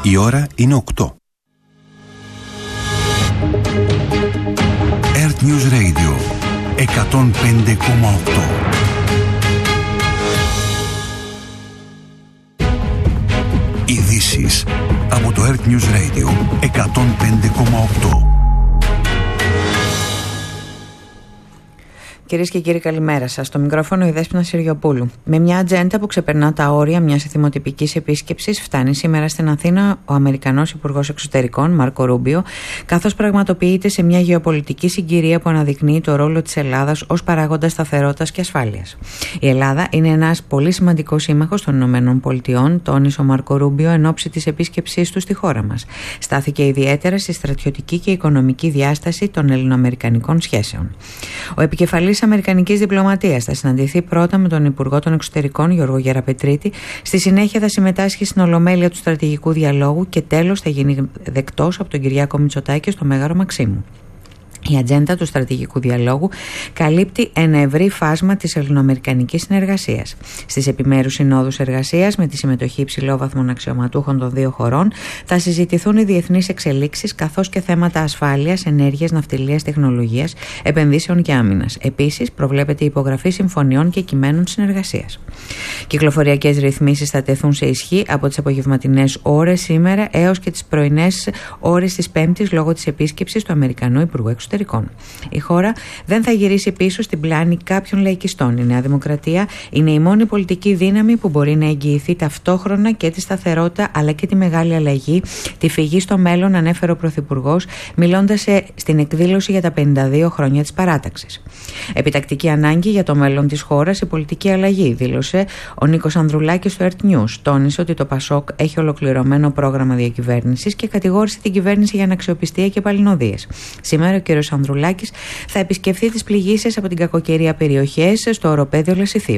Η ώρα είναι 8. Earth News Radio 105,8. Ειδήσεις από το Earth News Radio 105,8. Κυρίες και κύριοι, καλημέρα σας. Στο μικρόφωνο η Δέσποινα Συριοπούλου. Με μια ατζέντα που ξεπερνά τα όρια μιας εθιμοτυπικής επίσκεψης, φτάνει σήμερα στην Αθήνα ο Αμερικανός Υπουργός Εξωτερικών, Μάρκο Ρούμπιο, καθώς πραγματοποιείται σε μια γεωπολιτική συγκυρία που αναδεικνύει το ρόλο της Ελλάδας ως παράγοντα σταθερότητας και ασφάλειας. Η Ελλάδα είναι ένας πολύ σημαντικός σύμμαχος των ΗΠΑ, τόνισε ο Μάρκο Ρούμπιο εν ώψη της επίσκεψής του στη χώρα μας. Στάθηκε ιδιαίτερα στη στρατιωτική και οικονομική διάσταση των ελληνοαμερικανικών σχέσεων. Ο επικεφαλής Αμερικανικής διπλωματίας θα συναντηθεί πρώτα με τον Υπουργό των Εξωτερικών Γιώργο Γεραπετρίτη, στη συνέχεια θα συμμετάσχει στην Ολομέλεια του Στρατηγικού Διαλόγου και τέλος θα γίνει δεκτός από τον Κυριάκο Μητσοτάκη στο Μέγαρο Μαξίμου. Η ατζέντα του στρατηγικού διαλόγου καλύπτει ένα ευρύ φάσμα της ελληνοαμερικανικής συνεργασίας. Στις επιμέρους συνόδους εργασίας, με τη συμμετοχή υψηλόβαθμων αξιωματούχων των δύο χωρών, θα συζητηθούν οι διεθνείς εξελίξεις καθώς και θέματα ασφάλειας, ενέργειας, ναυτιλίας, τεχνολογίας, επενδύσεων και άμυνας. Επίσης, προβλέπεται η υπογραφή συμφωνιών και κειμένων συνεργασίας. Κυκλοφοριακές ρυθμίσεις θα τεθούν σε ισχύ από τις απογευματινές ώρες σήμερα έως και τις πρωινές ώρες της Πέμπτης λόγω της επίσκεψης του Αμερικανού Υπουργού Εξωτερικών. Η χώρα δεν θα γυρίσει πίσω στην πλάνη κάποιων λαϊκιστών. Η Νέα Δημοκρατία είναι η μόνη πολιτική δύναμη που μπορεί να εγγυηθεί ταυτόχρονα και τη σταθερότητα αλλά και τη μεγάλη αλλαγή, τη φυγή στο μέλλον, ανέφερε ο Πρωθυπουργός, μιλώντας στην εκδήλωση για τα 52 χρόνια της παράταξης. Επιτακτική ανάγκη για το μέλλον της χώρας η πολιτική αλλαγή, δήλωσε ο Νίκος Ανδρουλάκης στο Earth News. Τόνισε ότι το ΠΑΣΟΚ έχει ολοκληρωμένο πρόγραμμα διακυβέρνησης και κατηγόρησε την κυβέρνηση για αναξιοπιστία και παλινοδίες. Σήμερα ο κ. Ανδρουλάκης θα επισκεφθεί τις πληγήσεις από την κακοκαιρία περιοχές στο οροπέδιο Λεσιθίου.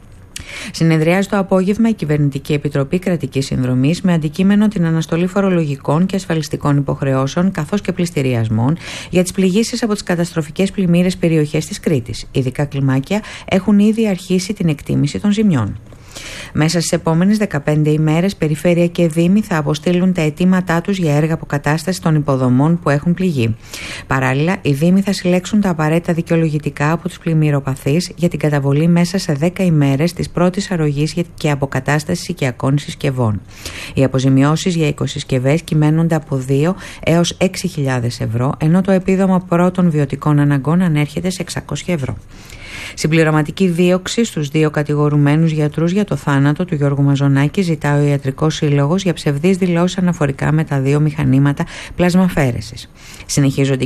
Συνεδριάζει το απόγευμα η Κυβερνητική Επιτροπή Κρατικής Συνδρομής με αντικείμενο την αναστολή φορολογικών και ασφαλιστικών υποχρεώσεων καθώς και πληστηριασμών για τις πληγήσεις από τις καταστροφικές πλημμύρες περιοχές της Κρήτης. Ειδικά κλιμάκια έχουν ήδη αρχίσει την εκτίμηση των ζημιών. Μέσα στις επόμενες 15 ημέρες, περιφέρεια και δήμοι θα αποστείλουν τα αιτήματά τους για έργα αποκατάσταση των υποδομών που έχουν πληγεί. Παράλληλα, οι δήμοι θα συλλέξουν τα απαραίτητα δικαιολογητικά από τους πλημμυροπαθείς για την καταβολή μέσα σε 10 ημέρες της πρώτης αρρωγής και αποκατάστασης οικιακών συσκευών. Οι αποζημιώσεις για οικοσυσκευές κυμαίνονται από 2 έως 6.000 ευρώ, ενώ το επίδομα πρώτων βιωτικών αναγκών ανέρχεται σε 600 ευρώ. Συμπληρωματική δίωξη στους 2 κατηγορουμένους γιατρούς για το θάνατο του Γιώργου Μαζονάκη ζητά ο Ιατρικός Σύλλογος για ψευδείς δηλώσεις αναφορικά με τα 2 μηχανήματα πλασμαφαίρεσης. Συνεχίζονται